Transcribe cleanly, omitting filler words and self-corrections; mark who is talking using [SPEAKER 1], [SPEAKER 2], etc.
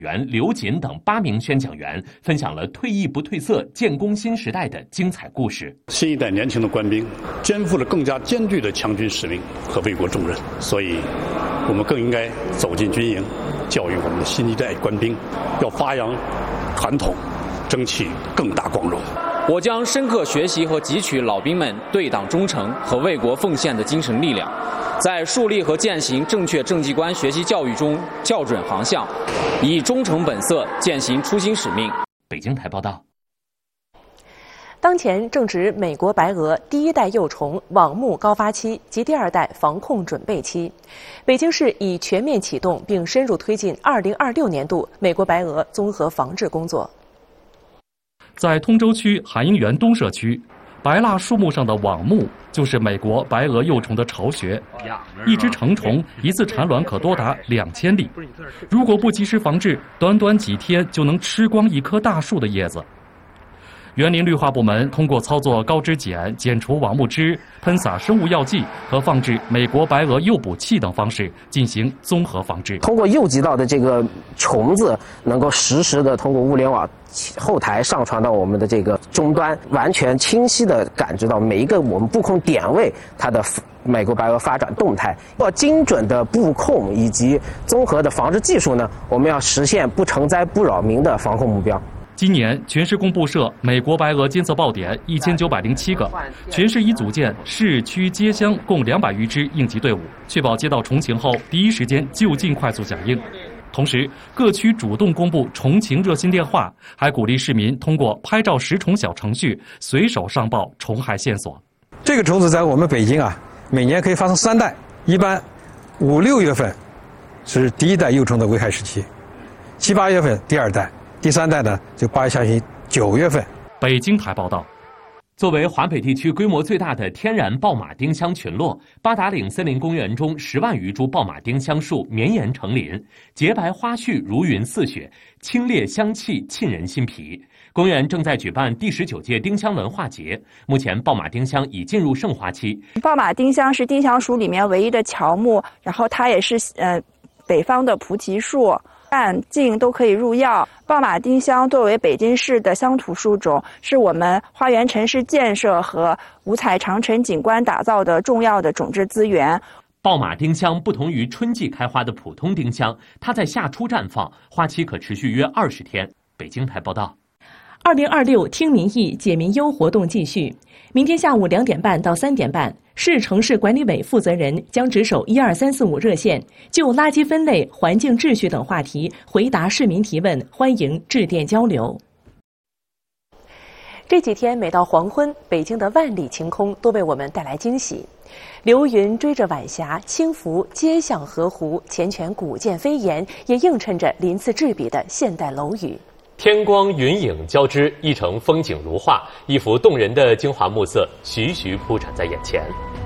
[SPEAKER 1] 员刘瑾等8名宣讲员分享了退役不褪色建功新时代的精彩故事。
[SPEAKER 2] 新一代年轻的官兵肩负了更加艰巨的强军使命和为国重任，所以我们更应该走进军营，教育我们的新一代官兵，要发扬传统，争取更大光荣。
[SPEAKER 3] 我将深刻学习和汲取老兵们对党忠诚和为国奉献的精神力量，在树立和践行正确政绩观学习教育中校准航向，以忠诚本色践行初心使命。
[SPEAKER 1] 北京台报道。
[SPEAKER 4] 当前正值美国白俄第一代幼虫网目高发期及第2代防控准备期，北京市已全面启动并深入推进2026年度美国白俄综合防治工作。
[SPEAKER 5] 在通州区海英园东社区，白蜡树木上的网目就是美国白俄幼虫的巢穴。一只成虫一次产卵可多达2000粒，如果不及时防治，短短几天就能吃光一棵大树的叶子。园林绿化部门通过操作高脂碱、剪除网目枝、喷洒生物药剂和放置美国白俄诱捕器等方式进行综合防治。
[SPEAKER 6] 通过诱集到的这个虫子，能够实时的通过物联网后台上传到我们的这个终端，完全清晰的感知到每一个我们布控点位它的美国白俄发展动态。要精准的布控以及综合的防治技术呢，我们要实现不成灾不扰民的防控目标。
[SPEAKER 5] 今年全市共布设美国白俄监测爆点1907个，全市已组建市区街乡共200余支应急队伍，确保接到虫情后第一时间就近快速响应。同时，各区主动公布虫情热线电话，还鼓励市民通过拍照识虫小程序随手上报虫害线索。
[SPEAKER 7] 这个虫子在我们北京每年可以发生3代，一般5、6月份是第1代幼虫的危害时期，7、8月份第2代。第3代呢，就8月下旬9月份。
[SPEAKER 5] 北京台报道。
[SPEAKER 1] 作为华北地区规模最大的天然爆马丁香群落，八达岭森林公园中10万余株爆马丁香树绵延成林，洁白花絮如云似雪，清冽香气沁人心脾。公园正在举办第19届丁香文化节，目前爆马丁香已进入盛花期。
[SPEAKER 8] 爆马丁香是丁香属里面唯一的乔木，然后它也是北方的菩提树。干茎都可以入药。爆马丁香作为北京市的乡土树种，是我们花园城市建设和五彩长城景观打造的重要的种质资源。
[SPEAKER 1] 爆马丁香不同于春季开花的普通丁香，它在夏初绽放，花期可持续约20天。北京台报道。
[SPEAKER 4] 2026听民意解民忧活动继续，明天下午2点半到3点半，市城市管理委负责人将值守12345热线，就垃圾分类、环境秩序等话题回答市民提问，欢迎致电交流。这几天每到黄昏，北京的万里晴空都为我们带来惊喜。流云追着晚霞，轻拂街巷河湖，缱绻古建飞檐，也映衬着鳞次栉比的现代楼宇。
[SPEAKER 1] 天光云影交织，一城风景如画，一幅动人的京华暮色徐徐铺展在眼前。